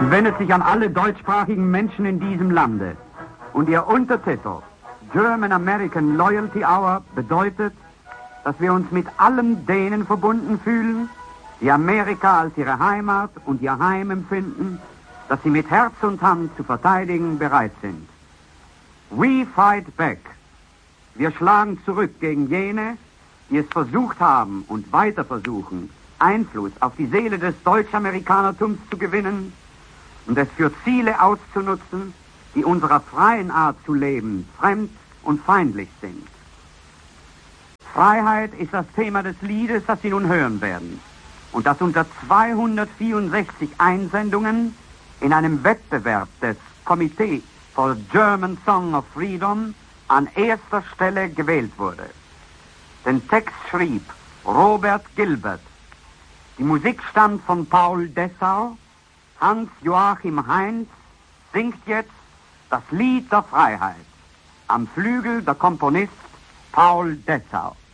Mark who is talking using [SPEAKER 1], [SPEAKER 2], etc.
[SPEAKER 1] Sie wendet sich an alle deutschsprachigen Menschen in diesem Lande. Und ihr Untertitel German American Loyalty Hour bedeutet, dass wir uns mit allen denen verbunden fühlen, die Amerika als ihre Heimat und ihr Heim empfinden, das sie mit Herz und Hand zu verteidigen bereit sind. We fight back. Wir schlagen zurück gegen jene, die es versucht haben und weiter versuchen, Einfluss auf die Seele des Deutsch-Amerikanertums zu gewinnen und es für Ziele auszunutzen, die unserer freien Art zu leben fremd und feindlich sind. Freiheit ist das Thema des Liedes, das Sie nun hören werden und das unter 264 Einsendungen in einem Wettbewerb des Committee for German Song of Freedom an erster Stelle gewählt wurde. Den Text schrieb Robert Gilbert. Die Musik stammt von Paul Dessau. Hans-Joachim Heinz singt jetzt das Lied der Freiheit. Am Flügel der Komponist Paul Dessau.